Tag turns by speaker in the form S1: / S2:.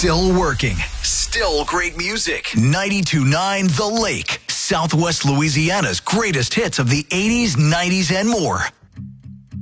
S1: Still working. Still great music. 92.9 The Lake. Southwest Louisiana's greatest hits of the 80s, 90s, and more.